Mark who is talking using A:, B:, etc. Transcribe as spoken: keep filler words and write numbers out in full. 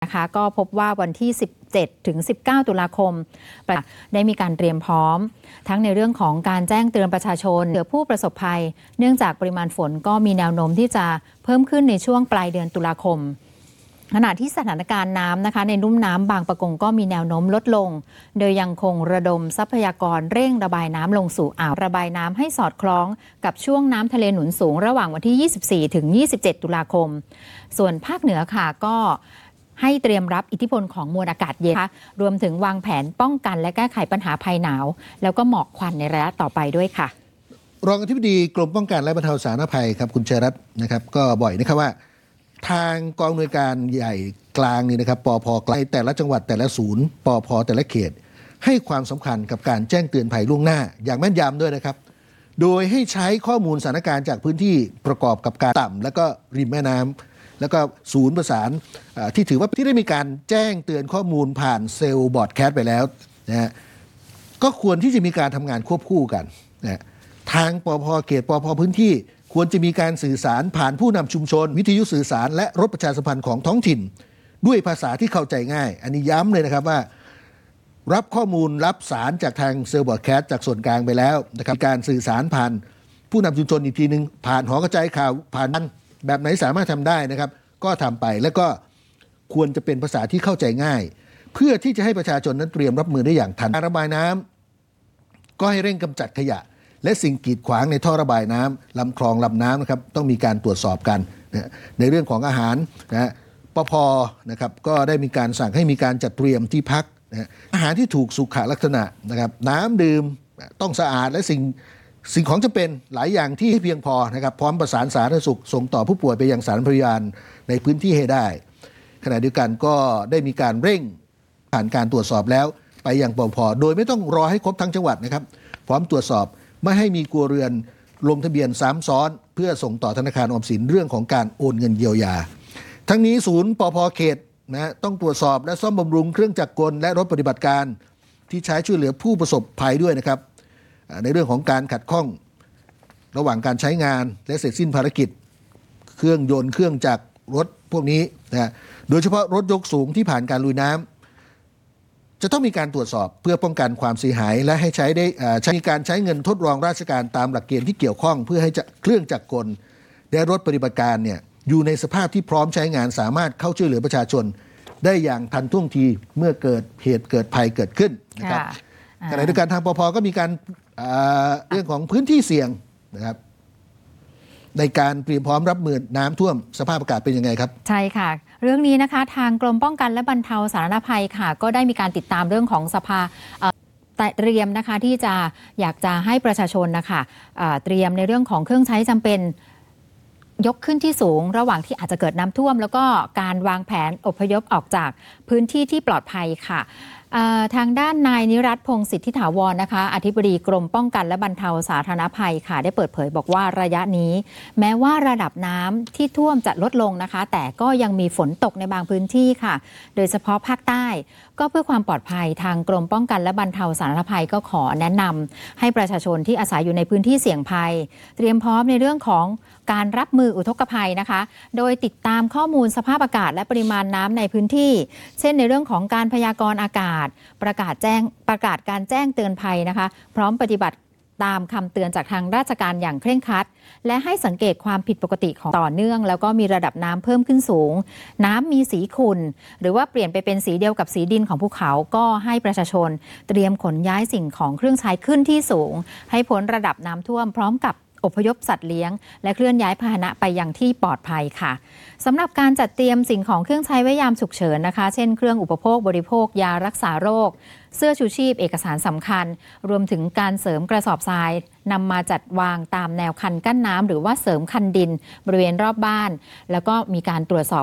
A: นะคะก็พบว่าวันที่สิบเจ็ดถึงสิบเก้าตุลาคมได้มีการเตรียมพร้อมทั้งในเรื่องของการแจ้งเตือนประชาชนเผื่อผู้ประสบภัยเนื่องจากปริมาณฝนก็มีแนวโน้มที่จะเพิ่มขึ้นในช่วงปลายเดือนตุลาคมขณะที่สถานการณ์น้ำนะคะในลุ่มน้ำบางปะกงก็มีแนวโน้มลดลงโดยยังคงระดมทรัพยากรเร่งระบายน้ำลงสู่อ่าวระบายน้ำให้สอดคล้องกับช่วงน้ำทะเลหนุนสูงระหว่างวันที่ยี่สิบสี่ถึงยี่สิบเจ็ดตุลาคมส่วนภาคเหนือค่ะก็ให้เตรียมรับอิทธิพลของมวลอากาศเย็นรวมถึงวางแผนป้องกันและแก้ไขปัญหาภัยหนาวแล้วก็หมอกควันในระยะต่อไปด้วยค่ะ
B: รองอธิบดีกรมป้องกันและบรรเทาสาธารณภัยครับคุณชัยรัตน์นะครับก็บ่อยนะครับว่าทางกองอำนวยการใหญ่กลางนี่นะครับปภกลางแต่ละจังหวัดแต่ละศูนย์ปภแต่ละเขตให้ความสำคัญกับการแจ้งเตือนภัยล่วงหน้าอย่างแม่นยำด้วยนะครับโดยให้ใช้ข้อมูลสถานการณ์จากพื้นที่ประกอบกับการต่ำแล้วก็ริมแม่น้ำแล้วก็ศูนย์ประสานที่ถือว่าที่ได้มีการแจ้งเตือนข้อมูลผ่านเซลล์บอร์ดแคสต์ไปแล้วนะฮะก็ควรที่จะมีการทำงานควบคู่กันนะทางปภเขตปภพื้นที่ควรจะมีการสื่อสารผ่านผู้นำชุมชนวิทยุสื่อสารและรถประชาสัมพันธ์ของท้องถิ่นด้วยภาษาที่เข้าใจง่ายอันนี้ย้ำเลยนะครับว่ารับข้อมูลรับสารจากทางเซลล์บอร์ดแคสต์จากส่วนกลางไปแล้วนะครับการสื่อสารผ่านผู้นำชุมชนอีกทีนึงผ่านหอกระจายข่าวผ่านแบบไหนสามารถทำได้นะครับก็ทำไปแล้วก็ควรจะเป็นภาษาที่เข้าใจง่ายเพื่อที่จะให้ประชาชนนั้นเตรียมรับมือได้อย่างทันการระบายน้ำก็ให้เร่งกำจัดขยะและสิ่งกีดขวางในท่อระบายน้ำลำคลองลำน้ำนะครับต้องมีการตรวจสอบกันนะในเรื่องของอาหารนะปภนะครับก็ได้มีการสั่งให้มีการจัดเตรียมที่พักนะอาหารที่ถูกสุขลักษณะนะครับน้ำดื่มต้องสะอาดและสิ่งสิ่งของจำเป็นหลายอย่างที่เพียงพอนะครับพร้อมประสานสาธารณสุขส่งต่อผู้ป่วยไปยังสถานพยาบาลในพื้นที่ให้ได้ขณะเดียวกันก็ได้มีการเร่งผ่านการตรวจสอบแล้วไปยังปภโดยไม่ต้องรอให้ครบทั้งจังหวัดนะครับพร้อมตรวจสอบไม่ให้มีครัวเรือนลงทะเบียนซ้ำซ้อนเพื่อส่งต่อธนาคารออมสินเรื่องของการโอนเงินเยียวยาทั้งนี้ศูนย์ปภเขตนะต้องตรวจสอบและซ่อมบำรุงเครื่องจักรกลและรถปฏิบัติการที่ใช้ช่วยเหลือผู้ประสบภัยด้วยนะครับในเรื่องของการขัดข้องระหว่างการใช้งานและเสร็จสิ้นภารกิจเครื่องยนต์เครื่องจักรรถพวกนี้นะโดยเฉพาะรถยกสูงที่ผ่านการลุยน้ำจะต้องมีการตรวจสอบเพื่อป้องกันความเสียหายและให้ใช้ได้ใช้การใช้เงินทดลองราชการตามหลักเกณฑ์ที่เกี่ยวข้องเพื่อให้เครื่องจักรกลและรถปฏิบัติการเนี่ยอยู่ในสภาพที่พร้อมใช้งานสามารถเข้าช่วยเหลือประชาชนได้อย่างทันท่วงทีเมื่อเกิดเหตุเกิดภัยเกิดขึ้นนะครับขณะเดียวกันทางปภก็มีการเรื่องของพื้นที่เสี่ยงนะครับในการเตรียมพร้อมรับมือน้ำท่วมสภาพอากาศเป็นยังไงครับ
A: ใช่ค่ะเรื่องนี้นะคะทางกรมป้องกันและบรรเทาสาธารณภัยค่ะก็ได้มีการติดตามเรื่องของสภาเตรียมนะคะที่จะอยากจะให้ประชาชนนะคะเตรียมในเรื่องของเครื่องใช้จำเป็นยกขึ้นที่สูงระหว่างที่อาจจะเกิดน้ำท่วมแล้วก็การวางแผนอพยพออกจากพื้นที่ที่ปลอดภัยค่ะทางด้านนายนิรัตน์พงศ์สิทธิถาวรนะคะอธิบดีกรมป้องกันและบรรเทาสาธารณภัยค่ะได้เปิดเผยบอกว่าระยะนี้แม้ว่าระดับน้ำที่ท่วมจะลดลงนะคะแต่ก็ยังมีฝนตกในบางพื้นที่ค่ะโดยเฉพาะภาคใต้ก็เพื่อความปลอดภัยทางกรมป้องกันและบรรเทาสาธารณภัยก็ขอแนะนำให้ประชาชนที่อาศัยอยู่ในพื้นที่เสี่ยงภัยเตรียมพร้อมในเรื่องของการรับมืออุทกภัยนะคะโดยติดตามข้อมูลสภาพอากาศและปริมาณน้ำในพื้นที่เช่นในเรื่องของการพยากรณ์อากาศประกาศแจ้งประกาศการแจ้งเตือนภัยนะคะพร้อมปฏิบัติตามคำเตือนจากทางราชการอย่างเคร่งครัดและให้สังเกตความผิดปกติของต่อเนื่องแล้วก็มีระดับน้ำเพิ่มขึ้นสูงน้ำมีสีขุ่นหรือว่าเปลี่ยนไปเป็นสีเดียวกับสีดินของภูเขาก็ให้ประชาชนเตรียมขนย้ายสิ่งของเครื่องใช้ขึ้นที่สูงให้พ้นระดับน้ำท่วมพร้อมกับอพยพสัตว์เลี้ยงและเคลื่อนย้ายพาหนะไปยังที่ปลอดภัยค่ะสำหรับการจัดเตรียมสิ่งของเครื่องใช้ไว้ยามฉุกเฉินนะคะเช่นเครื่องอุปโภคบริโภคยารักษาโรคเสื้อชูชีพเอกสารสำคัญรวมถึงการเสริมกระสอบทรายนำมาจัดวางตามแนวคันกั้นน้ำหรือว่าเสริมคันดินบริเวณรอบบ้านแล้วก็มีการตรวจสอบ